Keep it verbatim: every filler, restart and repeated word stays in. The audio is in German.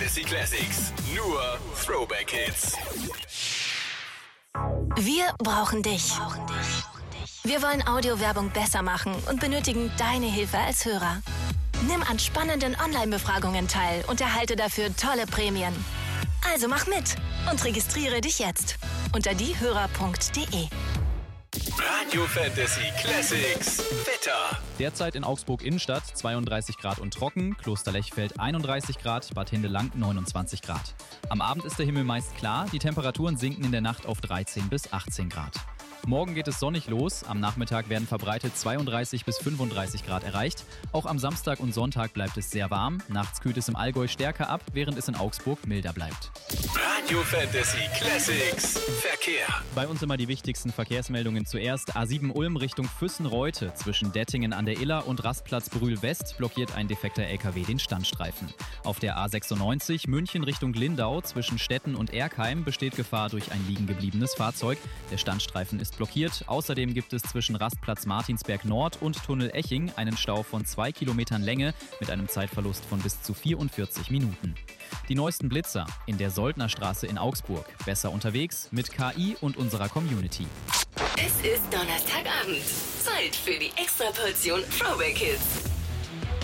Fantasy Classics. Nur Throwback Hits. Wir brauchen dich. Wir wollen Audiowerbung besser machen und benötigen deine Hilfe als Hörer. Nimm an spannenden Online-Befragungen teil und erhalte dafür tolle Prämien. Also mach mit und registriere dich jetzt unter diehörer punkt de. Radio Fantasy Classics. Wetter. Derzeit in Augsburg Innenstadt zweiunddreißig Grad und trocken, Kloster-Lechfeld einunddreißig Grad, Bad Hindelang neunundzwanzig Grad. Am Abend ist der Himmel meist klar, die Temperaturen sinken in der Nacht auf dreizehn bis achtzehn Grad. Morgen geht es sonnig los, am Nachmittag werden verbreitet zweiunddreißig bis fünfunddreißig Grad erreicht. Auch am Samstag und Sonntag bleibt es sehr warm, nachts kühlt es im Allgäu stärker ab, während es in Augsburg milder bleibt. Radio Fantasy Classics. Verkehr. Bei uns immer die wichtigsten Verkehrsmeldungen zuerst. A sieben Ulm Richtung Füssen-Reute. Zwischen Dettingen an der Iller und Rastplatz Brühl West blockiert ein defekter L K W den Standstreifen. Auf der A sechsundneunzig München Richtung Lindau zwischen Stetten und Erkheim besteht Gefahr durch ein liegen gebliebenes Fahrzeug. Der Standstreifen ist blockiert. Außerdem gibt es zwischen Rastplatz Martinsberg Nord und Tunnel Eching einen Stau von zwei Kilometern Länge mit einem Zeitverlust von bis zu vierundvierzig Minuten. Die neuesten Blitzer in der Soldnerstraße in Augsburg. Besser unterwegs mit K I und unserer Community. Es ist Donnerstagabend. Zeit für die Extraportion Throwback Hits.